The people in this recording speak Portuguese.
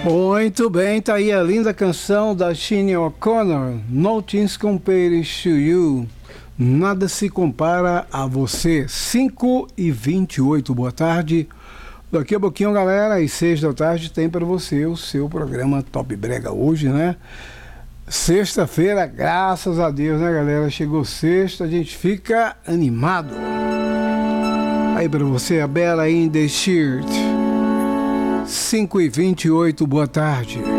Muito bem, tá aí a linda canção da Sinéad O'Connor, Nothing Compares to You. Nada se compara a você. 5h28, boa tarde. Daqui a pouquinho, galera, às 6 da tarde tem para você o seu programa Top Brega hoje, né? Sexta-feira, graças a Deus, né, galera? Chegou sexta, a gente fica animado. Aí para você, a Bela in the Shirt. 5h28, boa tarde.